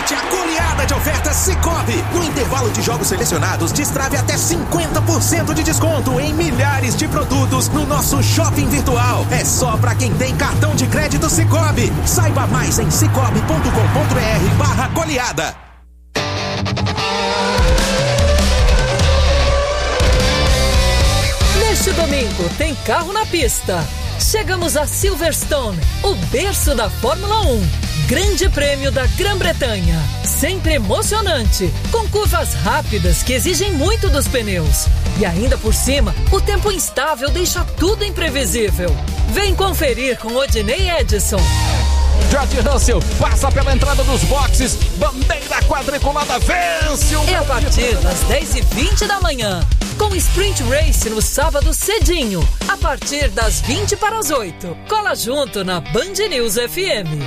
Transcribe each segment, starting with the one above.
Aproveite a goleada de ofertas Sicoob. No intervalo de jogos selecionados, destrave até 50% de desconto em milhares de produtos no nosso shopping virtual. É só para quem tem cartão de crédito Sicoob. Saiba mais em sicoob.com.br/goleada. Neste domingo tem carro na pista. Chegamos a Silverstone, o berço da Fórmula 1. Grande Prêmio da Grã-Bretanha. Sempre emocionante, com curvas rápidas que exigem muito dos pneus. E ainda por cima, o tempo instável deixa tudo imprevisível. Vem conferir com Odinei Edson. George Russell passa pela entrada dos boxes, bandeira quadriculada, vence o... É a partir das 10h20 da manhã, com Sprint Race no sábado cedinho, a partir das 7:50. Cola junto na Band News FM.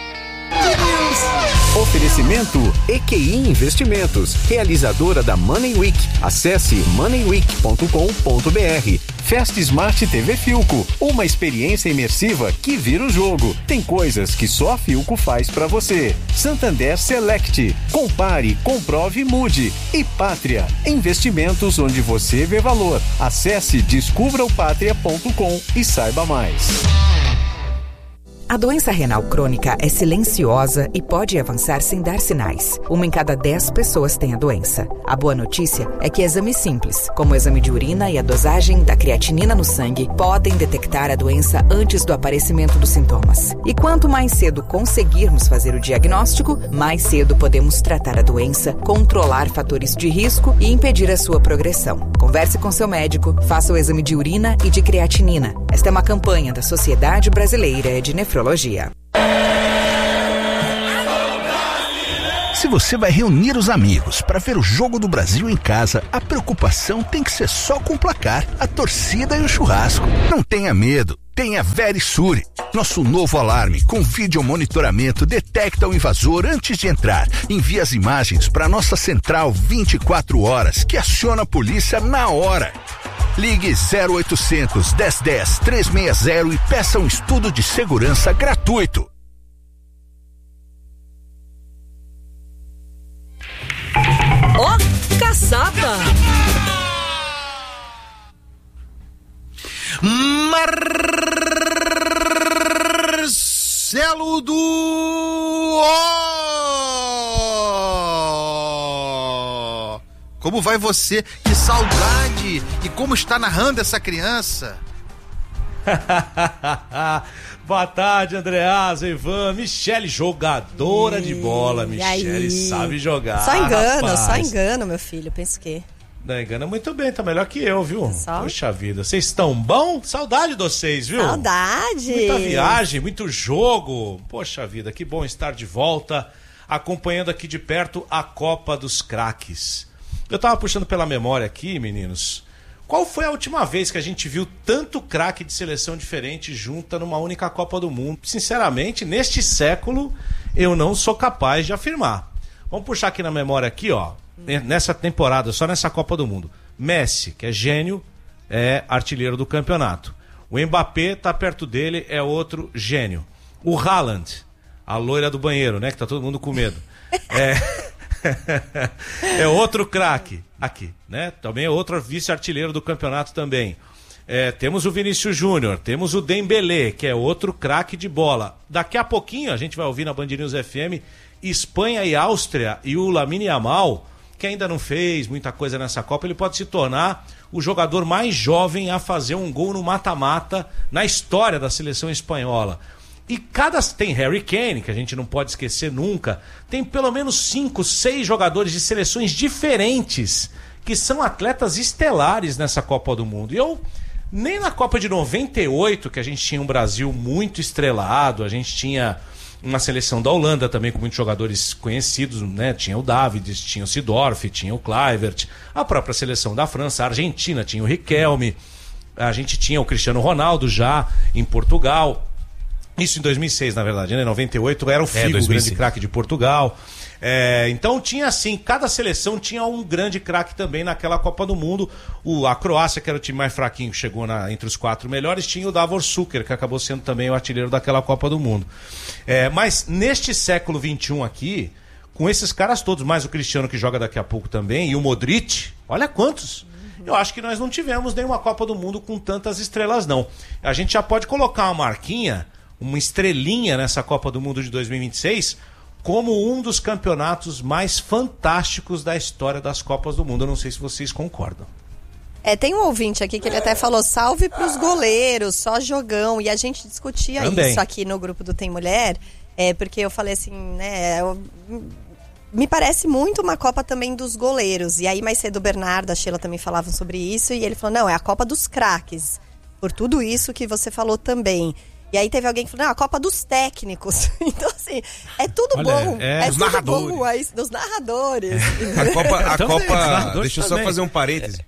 Oferecimento EQI Investimentos, realizadora da Money Week. Acesse moneyweek.com.br. Festa Smart TV Philco, uma experiência imersiva que vira o jogo. Tem coisas que só a Philco faz pra você. Santander Select, compare, comprove e mude. E Pátria, investimentos onde você vê valor. Acesse descubraopatria.com e saiba mais. A doença renal crônica é silenciosa e pode avançar sem dar sinais. 1 em cada 10 pessoas tem a doença. A boa notícia é que exames simples, como o exame de urina e a dosagem da creatinina no sangue, podem detectar a doença antes do aparecimento dos sintomas. E quanto mais cedo conseguirmos fazer o diagnóstico, mais cedo podemos tratar a doença, controlar fatores de risco e impedir a sua progressão. Converse com seu médico, faça o exame de urina e de creatinina. Esta é uma campanha da Sociedade Brasileira de Nefrologia. Se você vai reunir os amigos para ver o Jogo do Brasil em casa, a preocupação tem que ser só com o placar, a torcida e o churrasco. Não tenha medo, tenha Verisure. Nosso novo alarme com vídeo monitoramento detecta o invasor antes de entrar. Envia as imagens para nossa central 24 horas, que aciona a polícia na hora. Ligue 0800 1010 360 e peça um estudo de segurança gratuito. Ó, caçapa! Marcelo do... Como vai você? Que saudade! E como está narrando essa criança? Boa tarde, Andreasa, Ivan, Michele, jogadora de bola. Michele sabe jogar. Só engano, meu filho, penso que... Não, engana muito bem, tá melhor que eu, viu? Poxa vida, vocês estão bom? Saudade de vocês, viu? Saudade! Muita viagem, muito jogo. Poxa vida, que bom estar de volta, acompanhando aqui de perto a Copa dos Craques. Eu tava puxando pela memória aqui, meninos. Qual foi a última vez que a gente viu tanto craque de seleção diferente junta numa única Copa do Mundo? Sinceramente, neste século, eu não sou capaz de afirmar. Vamos puxar aqui na memória aqui, ó. Nessa temporada, só nessa Copa do Mundo. Messi, que é gênio, é artilheiro do campeonato. O Mbappé tá perto dele, é outro gênio. O Haaland, a loira do banheiro, né? Que tá todo mundo com medo. É outro craque aqui, né? Também é outro vice-artilheiro do campeonato também. Temos o Vinícius Júnior, temos o Dembélé, que é outro craque de bola. Daqui a pouquinho a gente vai ouvir na Band News FM Espanha e Áustria, e o Lamine Yamal, que ainda não fez muita coisa nessa Copa, ele pode se tornar o jogador mais jovem a fazer um gol no mata-mata na história da seleção espanhola. E tem Harry Kane, que a gente não pode esquecer nunca, tem pelo menos 5, 6 jogadores de seleções diferentes que são atletas estelares nessa Copa do Mundo. E nem na Copa de 98, que a gente tinha um Brasil muito estrelado, a gente tinha uma seleção da Holanda também com muitos jogadores conhecidos, né? Tinha o Davids, tinha o Seedorf, tinha o Kluivert, a própria seleção da França, a Argentina tinha o Riquelme, a gente tinha o Cristiano Ronaldo já em Portugal. Isso em 2006, na verdade, né? Em 98 era o Figo, o grande craque de Portugal. Então tinha assim, cada seleção tinha um grande craque também naquela Copa do Mundo. A Croácia, que era o time mais fraquinho, chegou entre os 4 melhores, tinha o Davor Šuker, que acabou sendo também o artilheiro daquela Copa do Mundo. Mas neste século XXI aqui, com esses caras todos, mais o Cristiano que joga daqui a pouco também, e o Modric, olha quantos. Eu acho que nós não tivemos nenhuma Copa do Mundo com tantas estrelas, não. A gente já pode colocar uma marquinha, uma estrelinha nessa Copa do Mundo de 2026, como um dos campeonatos mais fantásticos da história das Copas do Mundo. Eu não sei se vocês concordam. Tem um ouvinte aqui que ele até falou, salve pros goleiros, só jogão. E a gente discutia também isso aqui no grupo do Tem Mulher, porque eu falei assim, né, me parece muito uma Copa também dos goleiros. E aí mais cedo o Bernardo, a Sheila também falavam sobre isso, e ele falou, não, é a Copa dos craques, por tudo isso que você falou também. E aí teve alguém que falou, não, a Copa dos técnicos. Então, assim, é tudo bom. Dos narradores. Bom, dos narradores. A Copa deixa eu só também fazer um parêntese.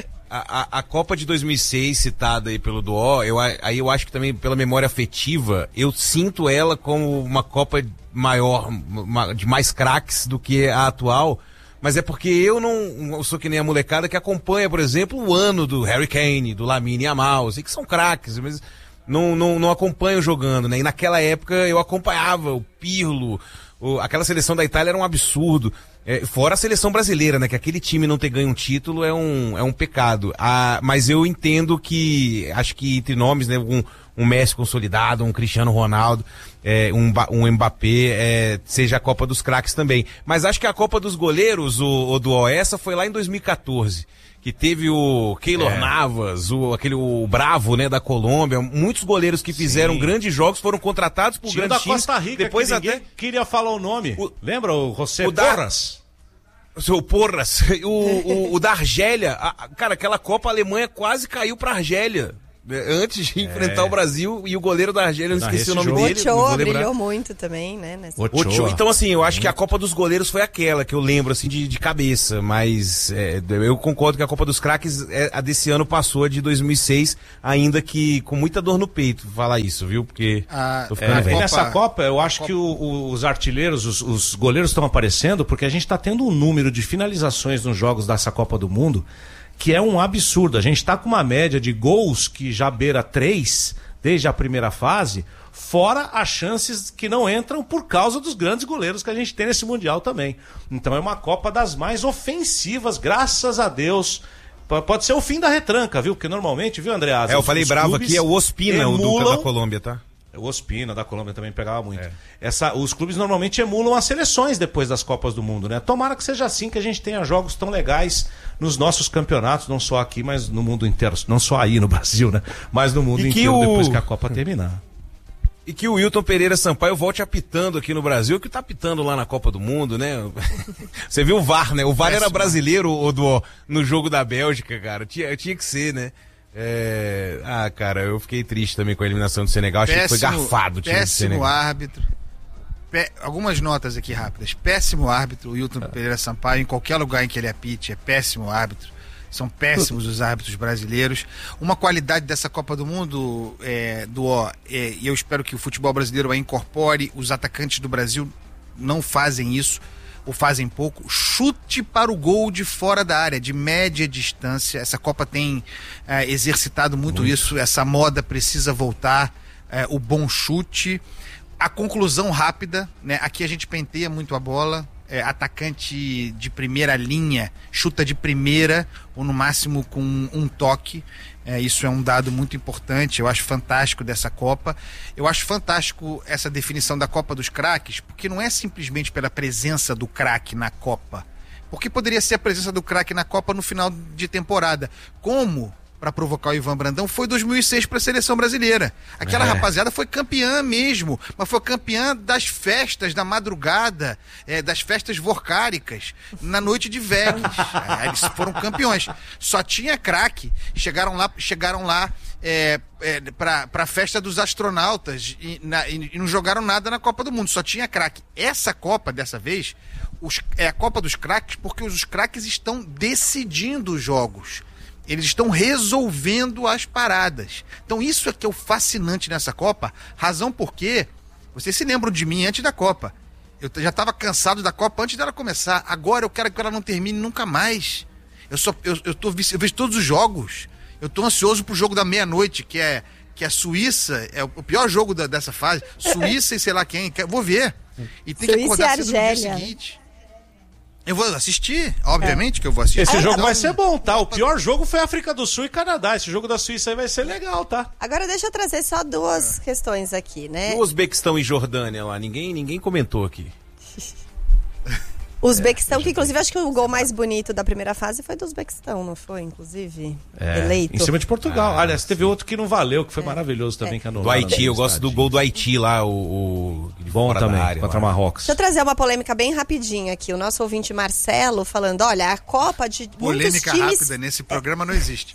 A Copa de 2006, citada aí pelo Duó, aí eu acho que também pela memória afetiva, eu sinto ela como uma Copa maior, de mais craques do que a atual, mas é porque eu sou que nem a molecada que acompanha, por exemplo, o ano do Harry Kane, do Lamine Yamal, eu sei que são craques, mas não acompanho jogando, né? E naquela época eu acompanhava o Pirlo, aquela seleção da Itália era um absurdo. Fora a seleção brasileira, né? Que aquele time não ter ganho um título é um pecado. Mas eu entendo que, acho que entre nomes, né? Um Messi consolidado, um Cristiano Ronaldo, um Mbappé, seja a Copa dos craques também. Mas acho que a Copa dos goleiros, essa foi lá em 2014. Que teve o Keylor Navas, o Bravo, né, da Colômbia, muitos goleiros que fizeram grandes jogos, foram contratados por grandes times. Da Costa Rica, depois que ninguém queria falar o nome. Lembra o José Porras? O Porras. O da Argélia. Cara, aquela Copa a Alemanha quase caiu pra Argélia. Antes de enfrentar o Brasil, e o goleiro da Argélia, eu não esqueci o nome dele. O Ochoa brilhou muito também, né? Ochoa. Então, assim, eu acho que a Copa dos goleiros foi aquela que eu lembro, assim, de cabeça, mas eu concordo que a Copa dos craques, a desse ano passou, a de 2006, ainda que com muita dor no peito falar isso, viu? Porque tô ficando velho. Nessa Copa, eu acho que os artilheiros, os goleiros estão aparecendo, porque a gente está tendo um número de finalizações nos jogos dessa Copa do Mundo que é um absurdo. A gente está com uma média de gols que já beira 3 desde a primeira fase, fora as chances que não entram por causa dos grandes goleiros que a gente tem nesse Mundial também. Então é uma Copa das mais ofensivas, graças a Deus. Pode ser o fim da retranca, viu? Porque normalmente, viu, Andreas? Eu falei bravo aqui, é o Ospina, o da Colômbia, tá? O Ospina da Colômbia também pegava muito. Os clubes normalmente emulam as seleções depois das Copas do Mundo, né? Tomara que seja assim, que a gente tenha jogos tão legais nos nossos campeonatos, não só aqui, mas no mundo inteiro. Não só aí no Brasil, né? Mas no mundo inteiro, depois que a Copa terminar. E que o Wilton Pereira Sampaio volte apitando aqui no Brasil, que tá apitando lá na Copa do Mundo, né? Você viu o VAR, né? O VAR era brasileiro no jogo da Bélgica, cara. Tinha que ser, né? Cara, eu fiquei triste também com a eliminação do Senegal. Achei que foi garfado o time do Senegal. Péssimo árbitro. Algumas notas aqui rápidas. Péssimo árbitro, o Wilton Pereira Sampaio, em qualquer lugar em que ele apite, é péssimo árbitro. São péssimos os árbitros brasileiros. Uma qualidade dessa Copa do Mundo, e eu espero que o futebol brasileiro a incorpore, os atacantes do Brasil não fazem isso, ou fazem pouco. Chute para o gol de fora da área, de média distância. Essa Copa tem exercitado muito isso, essa moda precisa voltar, o bom chute. A conclusão rápida, né? Aqui a gente penteia muito a bola, atacante de primeira linha, chuta de primeira, ou no máximo com um toque. Isso é um dado muito importante, eu acho fantástico dessa Copa. Eu acho fantástico essa definição da Copa dos craques, porque não é simplesmente pela presença do craque na Copa, porque poderia ser a presença do craque na Copa no final de temporada, como, para provocar o Ivan Brandão, foi 2006 para a seleção brasileira. Aquela rapaziada foi campeã mesmo, mas foi campeã das festas da madrugada, das festas vorcáricas, na noite de Vegas. Eles foram campeões. Só tinha craque. Chegaram lá para a festa dos astronautas e não jogaram nada na Copa do Mundo. Só tinha craque. Essa Copa, dessa vez, é a Copa dos craques, porque os craques estão decidindo os jogos. Eles estão resolvendo as paradas. Então isso é que é o fascinante nessa Copa. Razão porque, vocês se lembram de mim antes da Copa. Eu já estava cansado da Copa antes dela começar. Agora eu quero que ela não termine nunca mais. Eu vejo todos os jogos. Eu estou ansioso pro jogo da meia-noite, que a Suíça, é o pior jogo dessa fase. Suíça e sei lá quem. Vou ver. E tem que acordar cedo no dia seguinte. Eu vou assistir, obviamente que eu vou assistir. Esse jogo vai ser bom, tá? O pior jogo foi África do Sul e Canadá. Esse jogo da Suíça aí vai ser legal, tá? Agora deixa eu trazer só duas questões aqui, né? E o Uzbequistão e Jordânia lá, ninguém comentou aqui. O Uzbequistão, que inclusive acho que o gol mais bonito da primeira fase foi do Uzbequistão, não foi? Inclusive, eleito. Em cima de Portugal. Aliás, teve outro que não valeu, que foi maravilhoso também. Que do Haiti, eu gosto do gol do Haiti lá, o bom também, área, contra Marrocos. Deixa eu trazer uma polêmica bem rapidinho aqui. O nosso ouvinte Marcelo falando, olha, a Copa de polêmica muitos times... rápida nesse programa não existe.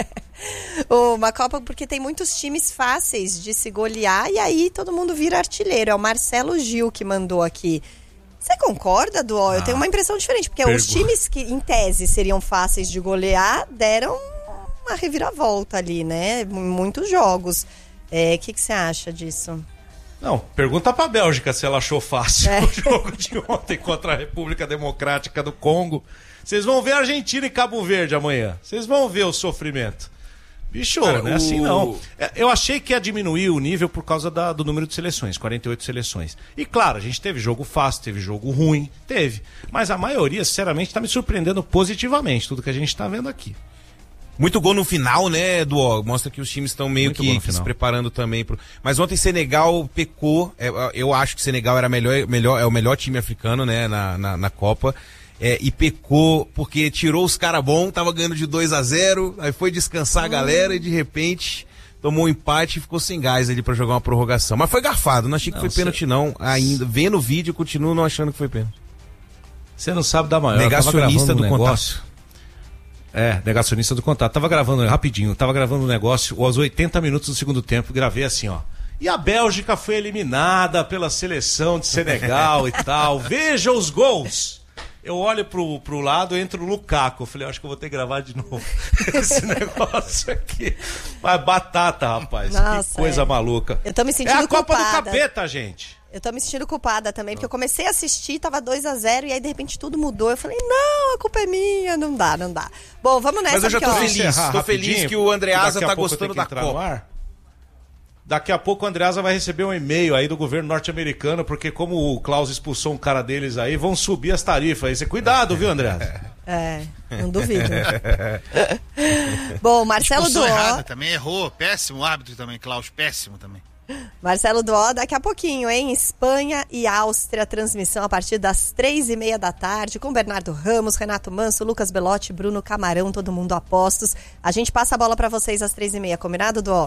Uma Copa porque tem muitos times fáceis de se golear e aí todo mundo vira artilheiro. É o Marcelo Gil que mandou aqui. Você concorda, Duó? Eu tenho uma impressão diferente, porque os times que, em tese, seriam fáceis de golear, deram uma reviravolta ali, né? Em muitos jogos. O que você acha disso? Não, pergunta pra Bélgica se ela achou fácil o jogo de ontem contra a República Democrática do Congo. Vocês vão ver a Argentina e Cabo Verde amanhã. Vocês vão ver o sofrimento. Bicho, cara, não é assim não. Eu achei que ia diminuir o nível por causa do número de seleções, 48 seleções. E claro, a gente teve jogo fácil, teve jogo ruim, teve. Mas a maioria, sinceramente, tá me surpreendendo positivamente, tudo que a gente tá vendo aqui. Muito gol no final, né, Duó? Mostra que os times estão meio que se preparando também. Mas ontem Senegal pecou. Eu acho que Senegal era é o melhor time africano, né, na Copa. E pecou porque tirou os caras bons, tava ganhando de 2-0, aí foi descansar a galera e de repente tomou um empate e ficou sem gás ali pra jogar uma prorrogação. Mas foi garfado, não achei que foi pênalti não, ainda. Vendo o vídeo, continuo não achando que foi pênalti. Você não sabe da maior. Negacionista do negócio. Negacionista do contato. Tava gravando rapidinho, tava gravando um negócio aos 80 minutos do segundo tempo, gravei assim, ó. E a Bélgica foi eliminada pela seleção de Senegal e tal. Veja os gols. Eu olho pro lado, entra o Lukaku. Eu falei, acho que eu vou ter que gravar de novo esse negócio aqui. Mas batata, rapaz. Nossa, que coisa maluca. Eu tô me sentindo culpada. É a Copa do Capeta, gente. Eu tô me sentindo culpada também, porque eu comecei a assistir, tava 2-0, e aí de repente tudo mudou. Eu falei, não, a culpa é minha, não dá. Bom, vamos nessa. Mas eu já tô feliz. Tô feliz que o Andreasa tá gostando da Copa. Daqui a pouco o Andreasa vai receber um e-mail aí do governo norte-americano, porque como o Klaus expulsou um cara deles aí, vão subir as tarifas aí. Você cuidado, viu, Andreasa? Não duvido. Bom, Marcelo Duó... errada também, errou. Péssimo árbitro também, Klaus, péssimo também. Marcelo Duó, daqui a pouquinho, hein? Espanha e Áustria, transmissão a partir das 3:30 da tarde, com Bernardo Ramos, Renato Manso, Lucas Belotti, Bruno Camarão, todo mundo a postos. A gente passa a bola pra vocês às 3:30, combinado, Duó?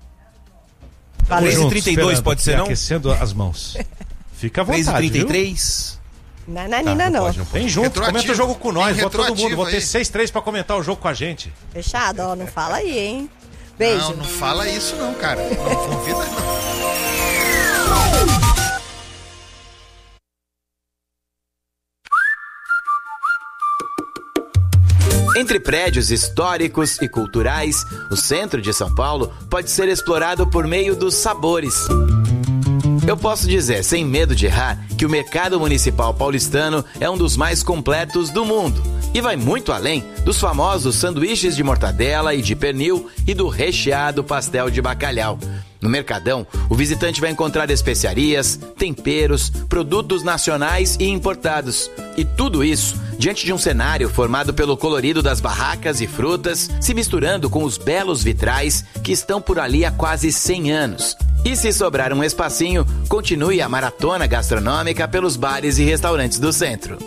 3h32 pode ser, não? Aquecendo as mãos. Fica à vontade, 3h33. Nananina, não. Vem junto, comenta o jogo com nós, bota todo mundo. Vou ter 6-3 pra comentar o jogo com a gente. Fechado, ó, não fala aí, hein? Beijo. Não fala isso não, cara. Não convida não. Entre prédios históricos e culturais, o centro de São Paulo pode ser explorado por meio dos sabores. Eu posso dizer, sem medo de errar, que o mercado municipal paulistano é um dos mais completos do mundo e vai muito além dos famosos sanduíches de mortadela e de pernil e do recheado pastel de bacalhau. No Mercadão, o visitante vai encontrar especiarias, temperos, produtos nacionais e importados. E tudo isso diante de um cenário formado pelo colorido das barracas e frutas, se misturando com os belos vitrais que estão por ali há quase 100 anos. E se sobrar um espacinho, continue a maratona gastronômica pelos bares e restaurantes do centro.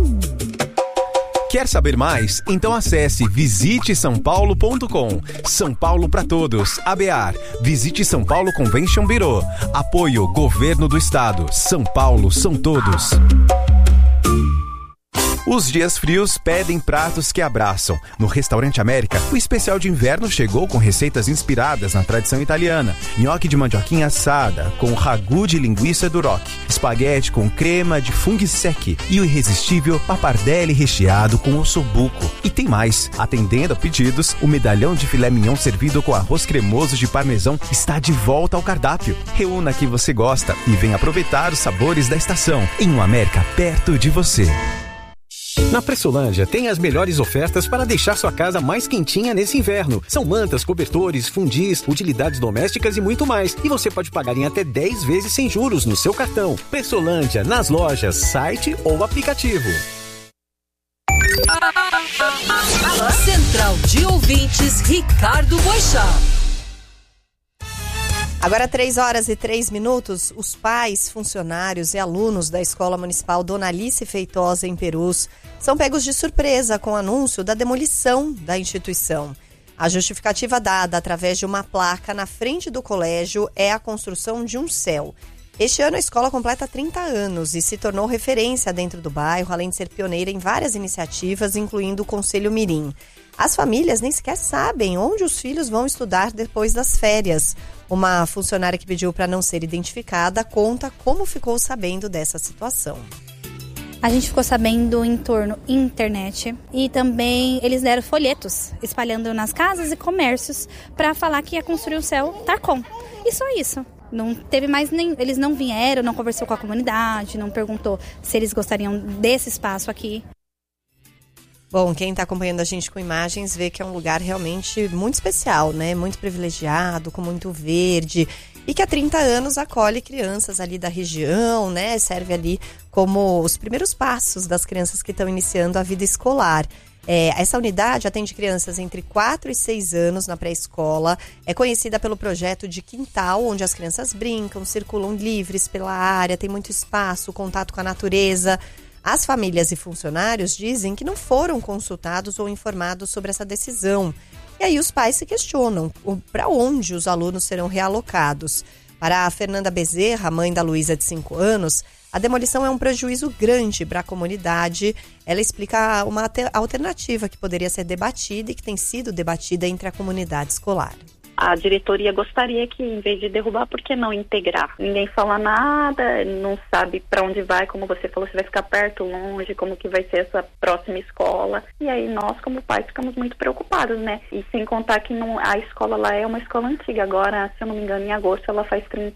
Quer saber mais? Então acesse visitesaopaulo.com. São Paulo para todos. ABAR. Visite São Paulo Convention Bureau. Apoio Governo do Estado. São Paulo são todos. Os dias frios pedem pratos que abraçam. No Restaurante América, o especial de inverno chegou com receitas inspiradas na tradição italiana. Nhoque de mandioquinha assada, com ragu de linguiça duroc. Espaguete com crema de funghi secchi. E o irresistível pappardelle recheado com ossobuco. E tem mais. Atendendo a pedidos, o medalhão de filé mignon servido com arroz cremoso de parmesão está de volta ao cardápio. Reúna que você gosta e venha aproveitar os sabores da estação. Em um América perto de você. Na Pressolândia tem as melhores ofertas para deixar sua casa mais quentinha nesse inverno. São mantas, cobertores, fundis, utilidades domésticas e muito mais. E você pode pagar em até 10 vezes sem juros no seu cartão. Pressolândia, nas lojas, site ou aplicativo. Central de Ouvintes, Ricardo Boixá. Agora 3h03, os pais, funcionários e alunos da Escola Municipal Dona Alice Feitosa em Perus são pegos de surpresa com o anúncio da demolição da instituição. A justificativa dada através de uma placa na frente do colégio é a construção de um céu. Este ano a escola completa 30 anos e se tornou referência dentro do bairro, além de ser pioneira em várias iniciativas, incluindo o Conselho Mirim. As famílias nem sequer sabem onde os filhos vão estudar depois das férias. Uma funcionária que pediu para não ser identificada conta como ficou sabendo dessa situação. A gente ficou sabendo em torno internet e também eles deram folhetos espalhando nas casas e comércios para falar que ia construir o céu Tarcom. E só isso. Não teve mais nem, eles não vieram, não conversou com a comunidade, não perguntou se eles gostariam desse espaço aqui. Bom, quem está acompanhando a gente com imagens vê que é um lugar realmente muito especial, né? Muito privilegiado, com muito verde e que há 30 anos acolhe crianças ali da região, né? Serve ali como os primeiros passos das crianças que estão iniciando a vida escolar. Essa unidade atende crianças entre 4 e 6 anos na pré-escola. É conhecida pelo projeto de quintal, onde as crianças brincam, circulam livres pela área, tem muito espaço, contato com a natureza. As famílias e funcionários dizem que não foram consultados ou informados sobre essa decisão. E aí os pais se questionam para onde os alunos serão realocados. Para a Fernanda Bezerra, mãe da Luísa de 5 anos, a demolição é um prejuízo grande para a comunidade. Ela explica uma alternativa que poderia ser debatida e que tem sido debatida entre a comunidade escolar. A diretoria gostaria que, em vez de derrubar, por que não integrar? Ninguém fala nada, não sabe para onde vai, como você falou, se vai ficar perto, longe, como que vai ser essa próxima escola. E aí nós, como pais, ficamos muito preocupados, né? E sem contar que a escola lá é uma escola antiga. Agora, se eu não me engano, em agosto ela faz 30